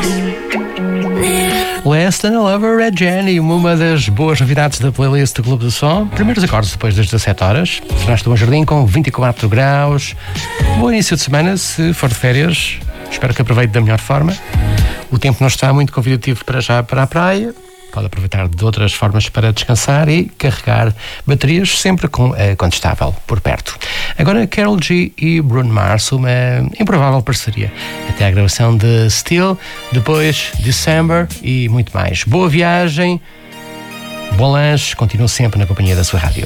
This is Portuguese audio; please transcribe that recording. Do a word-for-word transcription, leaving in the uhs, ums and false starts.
Less Than a Lover, Red Jenny, uma das boas novidades da playlist do Clube do Som. Primeiros acordes depois das dezassete horas. Finais do Bom Jardim com vinte e quatro graus. Bom início de semana, se for de férias. Espero que aproveite da melhor forma. O tempo não está muito convidativo para já para a praia. Pode aproveitar de outras formas para descansar e carregar baterias sempre com a Condestável por perto. Agora Karol G e Bruno Mars, uma improvável parceria. Até a gravação de Still, depois December e muito mais. Boa viagem, bom lanche, continuo sempre na companhia da sua rádio.